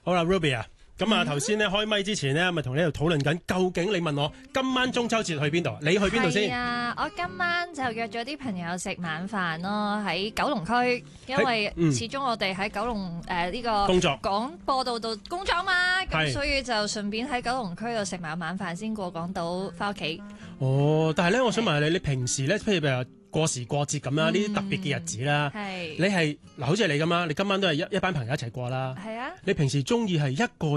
好啦，Ruby 啊，咁啊頭先咧開咪之前咧，咪同你喺度討論緊，究竟你問我今晚中秋節去邊度？你去邊度先？ 係啊，我今晚就約咗啲朋友食晚飯咯，喺九龍區，因為始終我哋喺九龍呢個工作廣播道度工作嘛，咁係所以就順便喺九龍區度食埋晚飯先過港島翻屋企。 哦，但係咧，我想問下你，你平時咧，譬如話過時過節咁啦，呢啲特別嘅日子啦， 係你係嗱，好似係你咁啦，你今晚都係一班朋友一齊過啦。 係啊。 你平時中意係一個